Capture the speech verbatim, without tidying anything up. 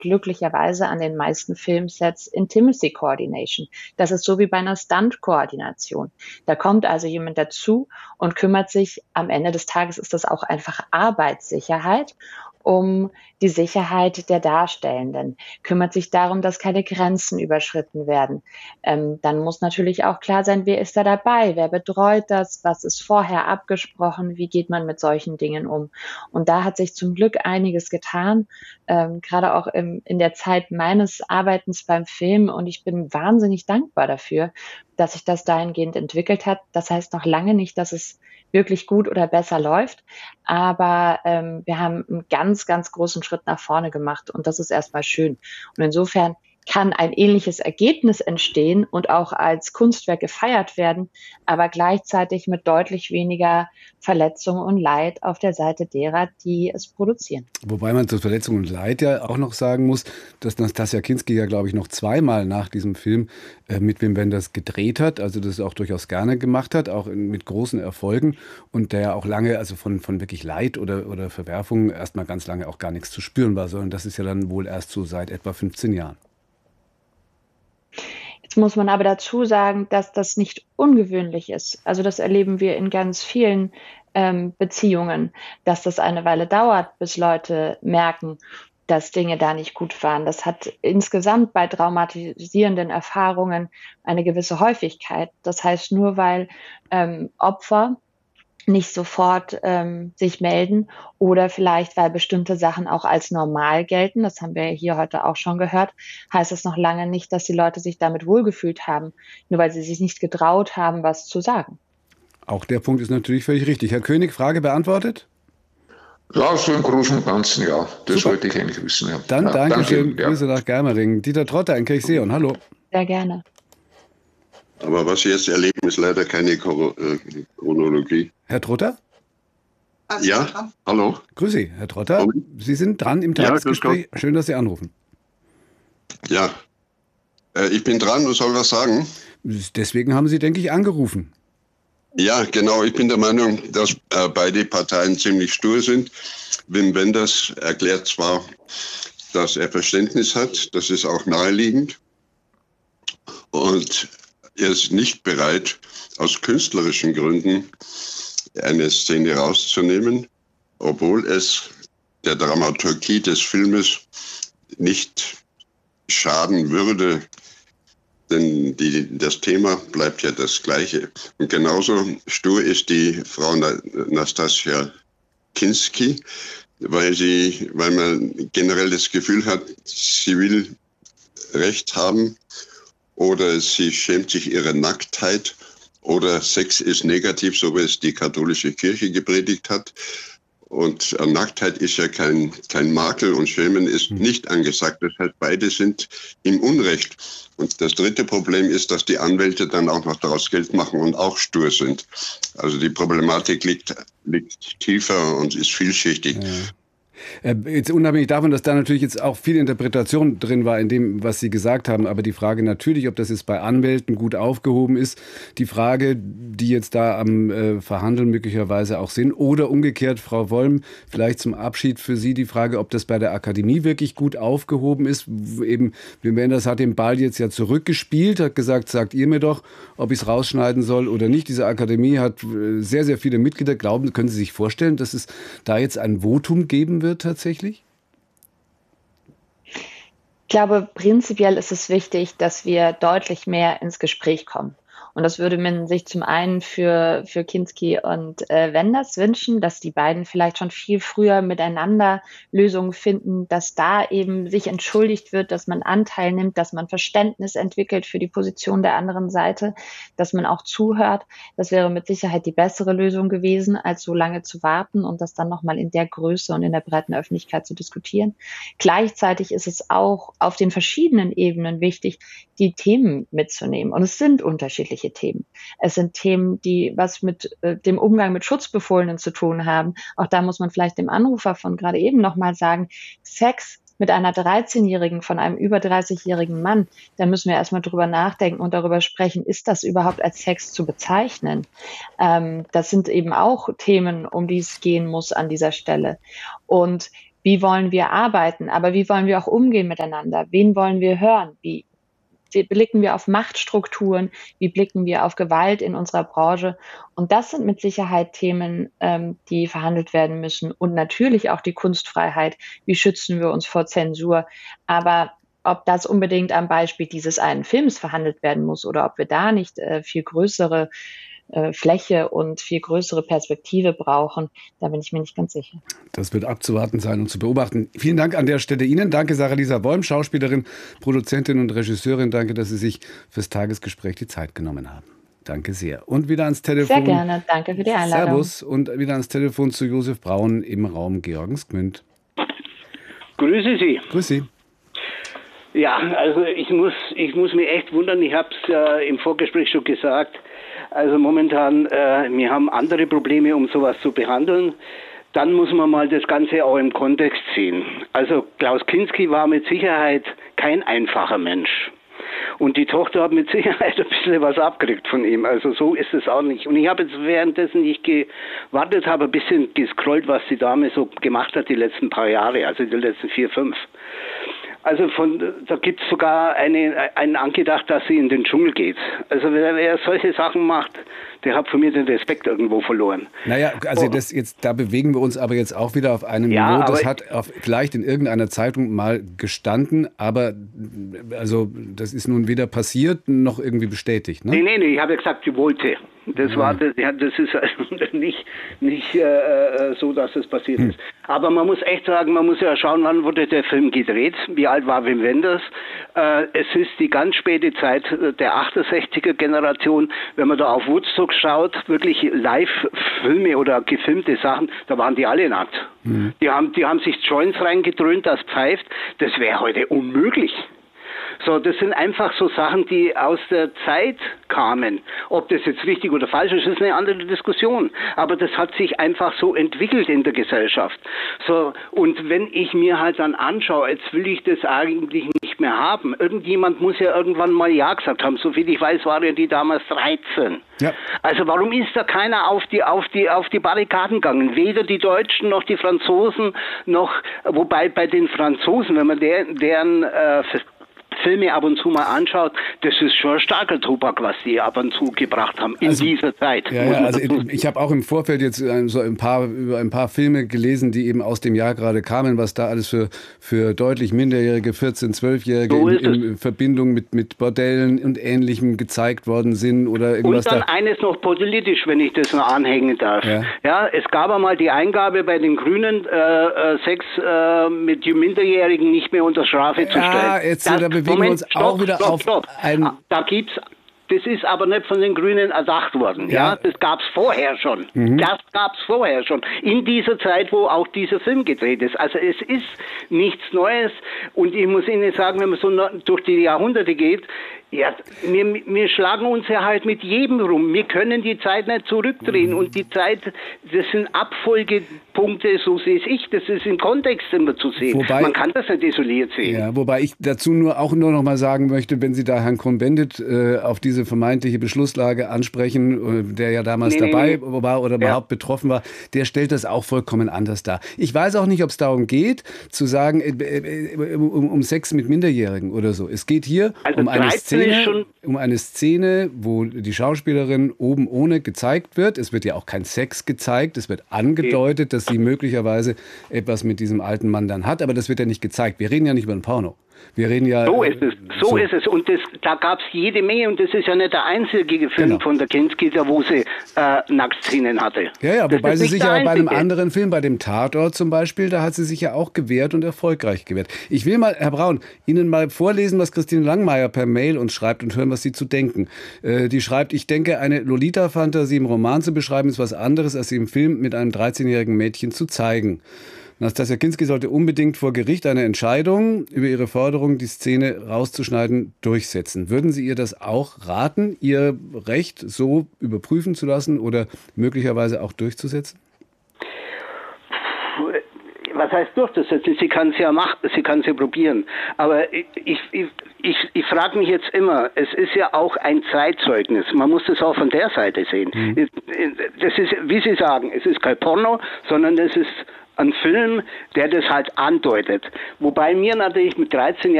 glücklicherweise an den meisten Filmsets Intimacy Coordination. Das ist so wie bei einer Stunt-Koordination. Da kommt also jemand dazu und kümmert sich, am Ende des Tages ist das auch einfach Arbeitssicherheit, um die Sicherheit der Darstellenden, kümmert sich darum, dass keine Grenzen überschritten werden. Ähm, dann muss natürlich auch klar sein, wer ist da dabei, wer betreut das, was ist vorher abgesprochen, wie geht man mit solchen Dingen um. Und da hat sich zum Glück einiges getan, ähm, gerade auch im, in der Zeit meines Arbeitens beim Film. Und ich bin wahnsinnig dankbar dafür, dass sich das dahingehend entwickelt hat. Das heißt noch lange nicht, dass es wirklich gut oder besser läuft. Aber ähm, wir haben einen ganz, ganz großen Schritt nach vorne gemacht und das ist erstmal schön. Und insofern kann ein ähnliches Ergebnis entstehen und auch als Kunstwerk gefeiert werden, aber gleichzeitig mit deutlich weniger Verletzung und Leid auf der Seite derer, die es produzieren. Wobei man zur Verletzung und Leid ja auch noch sagen muss, dass Nastassja Kinski ja, glaube ich, noch zweimal nach diesem Film äh, mit Wim Wenders gedreht hat, also das auch durchaus gerne gemacht hat, auch in, mit großen Erfolgen und der ja auch lange, also von, von wirklich Leid oder, oder Verwerfungen erstmal ganz lange auch gar nichts zu spüren war, sondern das ist ja dann wohl erst so seit etwa fünfzehn Jahren. Jetzt muss man aber dazu sagen, dass das nicht ungewöhnlich ist. Also das erleben wir in ganz vielen ähm, Beziehungen, dass das eine Weile dauert, bis Leute merken, dass Dinge da nicht gut waren. Das hat insgesamt bei traumatisierenden Erfahrungen eine gewisse Häufigkeit. Das heißt, nur weil ähm, Opfer nicht sofort ähm, sich melden oder vielleicht, weil bestimmte Sachen auch als normal gelten, das haben wir hier heute auch schon gehört, heißt es noch lange nicht, dass die Leute sich damit wohlgefühlt haben, nur weil sie sich nicht getraut haben, was zu sagen. Auch der Punkt ist natürlich völlig richtig. Herr König, Frage beantwortet? Ja, so im Großen und Ganzen, ja. Das Super. wollte ich eigentlich wissen. Ja. Dann ja, danke schön. danke, ja. Grüße nach Germering. Dieter Trotter in Kirchseeon. Hallo. Sehr gerne. Aber was Sie jetzt erleben, ist leider keine Chronologie. Herr Trotter? Ja, hallo. Grüß Sie, Herr Trotter. Sie sind dran im Tagesgespräch. Ja, schön, dass Sie anrufen. Ja, äh, ich bin dran und soll was sagen. Deswegen haben Sie, denke ich, angerufen. Ja, genau. Ich bin der Meinung, dass äh, beide Parteien ziemlich stur sind. Wim Wenders erklärt zwar, dass er Verständnis hat, das ist auch naheliegend. Und er ist nicht bereit, aus künstlerischen Gründen eine Szene rauszunehmen, obwohl es der Dramaturgie des Filmes nicht schaden würde, denn die, das Thema bleibt ja das gleiche. Und genauso stur ist die Frau Nastassja Kinski, weil sie, weil man generell das Gefühl hat, sie will Recht haben oder sie schämt sich ihrer Nacktheit oder Sex ist negativ, so wie es die katholische Kirche gepredigt hat. Und Nacktheit ist ja kein, kein Makel und Schämen ist nicht angesagt. Das heißt, beide sind im Unrecht. Und das dritte Problem ist, dass die Anwälte dann auch noch daraus Geld machen und auch stur sind. Also die Problematik liegt, liegt tiefer und ist vielschichtig. Ja. Jetzt unabhängig davon, dass da natürlich jetzt auch viel Interpretation drin war in dem, was Sie gesagt haben, aber die Frage natürlich, ob das jetzt bei Anwälten gut aufgehoben ist, die Frage, die jetzt da am äh, Verhandeln möglicherweise auch sind, oder umgekehrt, Frau Wollm, vielleicht zum Abschied für Sie die Frage, ob das bei der Akademie wirklich gut aufgehoben ist. Eben, Wim Wenders hat den Ball jetzt ja zurückgespielt, hat gesagt, sagt ihr mir doch, ob ich es rausschneiden soll oder nicht. Diese Akademie hat sehr, sehr viele Mitglieder. Glauben, können Sie sich vorstellen, dass es da jetzt ein Votum geben wird? Tatsächlich? Ich glaube, prinzipiell ist es wichtig, dass wir deutlich mehr ins Gespräch kommen. Und das würde man sich zum einen für, für Kinski und äh, Wenders wünschen, dass die beiden vielleicht schon viel früher miteinander Lösungen finden, dass da eben sich entschuldigt wird, dass man Anteil nimmt, dass man Verständnis entwickelt für die Position der anderen Seite, dass man auch zuhört. Das wäre mit Sicherheit die bessere Lösung gewesen, als so lange zu warten und das dann nochmal in der Größe und in der breiten Öffentlichkeit zu diskutieren. Gleichzeitig ist es auch auf den verschiedenen Ebenen wichtig, die Themen mitzunehmen. Und es sind unterschiedliche Themen. Es sind Themen, die was mit äh, dem Umgang mit Schutzbefohlenen zu tun haben. Auch da muss man vielleicht dem Anrufer von gerade eben nochmal sagen, Sex mit einer dreizehnjährigen von einem über dreißigjährigen Mann, da müssen wir erstmal drüber nachdenken und darüber sprechen, ist das überhaupt als Sex zu bezeichnen? Ähm, das sind eben auch Themen, um die es gehen muss an dieser Stelle. Und wie wollen wir arbeiten, aber wie wollen wir auch umgehen miteinander? Wen wollen wir hören? Wie blicken wir auf Machtstrukturen? Wie blicken wir auf Gewalt in unserer Branche? Und das sind mit Sicherheit Themen, ähm, die verhandelt werden müssen. Und natürlich auch die Kunstfreiheit. Wie schützen wir uns vor Zensur? Aber ob das unbedingt am Beispiel dieses einen Films verhandelt werden muss oder ob wir da nicht äh, viel größere äh, Fläche und viel größere Perspektive brauchen, da bin ich mir nicht ganz sicher. Das wird abzuwarten sein und zu beobachten. Vielen Dank an der Stelle Ihnen. Danke Sarah-Lisa Boim, Schauspielerin, Produzentin und Regisseurin. Danke, dass Sie sich fürs Tagesgespräch die Zeit genommen haben. Danke sehr. Und wieder ans Telefon. Sehr gerne. Danke für die Einladung. Servus. Und wieder ans Telefon zu Josef Braun im Raum Georgensgmünd. Grüße Sie. Grüß Sie. Ja, also ich muss, ich muss mich echt wundern. Ich habe es äh, im Vorgespräch schon gesagt. Also momentan, äh, wir haben andere Probleme, um sowas zu behandeln. Dann muss man mal das Ganze auch im Kontext sehen. Also Klaus Kinski war mit Sicherheit kein einfacher Mensch. Und die Tochter hat mit Sicherheit ein bisschen was abgekriegt von ihm. Also so ist es auch nicht. Und ich habe jetzt währenddessen nicht gewartet, habe ein bisschen gescrollt, was die Dame so gemacht hat die letzten paar Jahre, also die letzten vier, fünf. Also von, da gibt es sogar eine, einen angedacht, dass sie in den Dschungel geht. Also wer, wer solche Sachen macht, der hat von mir den Respekt irgendwo verloren. Naja, also das jetzt, da bewegen wir uns aber jetzt auch wieder auf einem ja, Niveau, das hat auf, vielleicht in irgendeiner Zeitung mal gestanden, aber also das ist nun weder passiert noch irgendwie bestätigt. Ne? Nee, nee, nee, ich habe ja gesagt, sie wollte. Das war, das, ja, das ist also nicht, nicht äh, so, dass das passiert hm. ist. Aber man muss echt sagen, man muss ja schauen, wann wurde der Film gedreht, wie alt war Wim Wenders. Äh, es ist die ganz späte Zeit der achtundsechziger Generation, wenn man da auf Woodstock schaut, wirklich Live-Filme oder gefilmte Sachen, da waren die alle nackt. Hm. Die haben, die haben sich Joints reingedröhnt, das pfeift, das wäre heute unmöglich. So, das sind einfach so Sachen, die aus der Zeit kamen. Ob das jetzt richtig oder falsch ist, ist eine andere Diskussion. Aber das hat sich einfach so entwickelt in der Gesellschaft. So, und wenn ich mir halt dann anschaue, jetzt will ich das eigentlich nicht mehr haben. Irgendjemand muss ja irgendwann mal Ja gesagt haben. Soviel ich weiß, waren ja die damals dreizehn. Ja. Also warum ist da keiner auf die, auf die, auf die Barrikaden gegangen? Weder die Deutschen noch die Franzosen noch, wobei bei den Franzosen, wenn man der, deren äh, Filme ab und zu mal anschaut, das ist schon starker Tobak, was die ab und zu gebracht haben in also, dieser Zeit. Ja, ja, also ich habe auch im Vorfeld jetzt so ein paar, über ein paar Filme gelesen, die eben aus dem Jahr gerade kamen, was da alles für, für deutlich Minderjährige, vierzehn-, zwölfjährige so in, in Verbindung mit, mit Bordellen und Ähnlichem gezeigt worden sind. Oder irgendwas. Und dann da eines noch politisch, wenn ich das noch anhängen darf. Ja, ja es gab einmal die Eingabe bei den Grünen, äh, Sex äh, mit Minderjährigen nicht mehr unter Strafe zu stellen. Ja, jetzt das, da bewegen Moment, wir uns stopp, auch wieder stopp, auf stopp. ein... Da gibt's, das ist aber nicht von den Grünen erdacht worden. Ja, ja das gab's vorher schon. Mhm. Das gab's vorher schon. In dieser Zeit, wo auch dieser Film gedreht ist. Also es ist nichts Neues. Und ich muss Ihnen sagen, wenn man so durch die Jahrhunderte geht, ja, wir, wir schlagen uns ja halt mit jedem rum. Wir können die Zeit nicht zurückdrehen. Und die Zeit, das sind Abfolgepunkte, so sehe ich. Das ist im Kontext immer zu sehen. Wobei, man kann das nicht isoliert sehen. Ja, wobei ich dazu nur auch nur noch mal sagen möchte, wenn Sie da Herrn Cohn-Bendit äh, auf diese vermeintliche Beschlusslage ansprechen, äh, der ja damals nee, dabei nee, nee. war oder ja. überhaupt betroffen war, der stellt das auch vollkommen anders dar. Ich weiß auch nicht, ob es darum geht, zu sagen, äh, äh, um, um Sex mit Minderjährigen oder so. Es geht hier also um eine Szene, um eine Szene, wo die Schauspielerin oben ohne gezeigt wird. Es wird ja auch kein Sex gezeigt. Es wird angedeutet, okay. dass sie möglicherweise etwas mit diesem alten Mann dann hat. Aber das wird ja nicht gezeigt. Wir reden ja nicht über ein Porno. Wir reden ja, so ist es, so, so. ist es. Und das, da gab es jede Menge. Und das ist ja nicht der einzige Film genau. von der Kinski, wo sie äh, Nacktszenen hatte. Ja, ja, wobei sie sich ja bei einem anderen Film, bei dem Tatort zum Beispiel, da hat sie sich ja auch gewehrt und erfolgreich gewehrt. Ich will mal, Herr Braun, Ihnen mal vorlesen, was Christine Langmeier per Mail uns schreibt und hören, was Sie zu denken. Äh, die schreibt, ich denke, eine Lolita-Fantasie im Roman zu beschreiben, ist was anderes, als sie im Film mit einem dreizehnjährigen Mädchen zu zeigen. Nastassja Kinski sollte unbedingt vor Gericht eine Entscheidung über ihre Forderung, die Szene rauszuschneiden, durchsetzen. Würden Sie ihr das auch raten, ihr Recht so überprüfen zu lassen oder möglicherweise auch durchzusetzen? Was heißt durchzusetzen? Sie kann es ja machen, sie kann es ja probieren. Aber ich, ich, ich, ich frage mich jetzt immer, es ist ja auch ein Zeitzeugnis. Man muss das auch von der Seite sehen. Mhm. Das ist, wie Sie sagen, es ist kein Porno, sondern es ist ein Film, der das halt andeutet. Wobei mir natürlich mit dreizehn Jahren